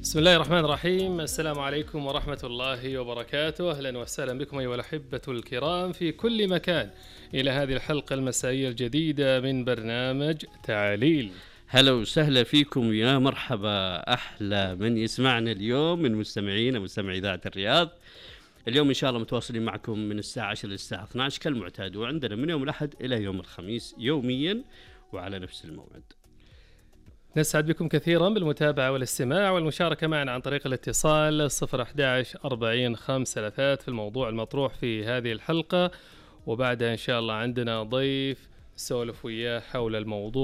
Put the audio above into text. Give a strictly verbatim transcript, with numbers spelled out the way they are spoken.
بسم الله الرحمن الرحيم. السلام عليكم ورحمة الله وبركاته. أهلا وسهلا بكم أيها الأحبة الكرام في كل مكان إلى هذه الحلقة المسائية الجديدة من برنامج تعاليل. هلا وسهلا فيكم، يا مرحبا. أحلى من يسمعنا اليوم من مستمعين ومستمعي إذاعة الرياض. اليوم إن شاء الله متواصلين معكم من الساعة عشرة للساعة اثنتي عشرة كالمعتاد، وعندنا من يوم الأحد إلى يوم الخميس يوميا وعلى نفس الموعد. نسعد بكم كثيرا بالمتابعة والاستماع والمشاركة معنا عن طريق الاتصال صفر أحد عشر أربعين خمسة ثلاثة في الموضوع المطروح في هذه الحلقة، وبعدها إن شاء الله عندنا ضيف سولف وياه حول الموضوع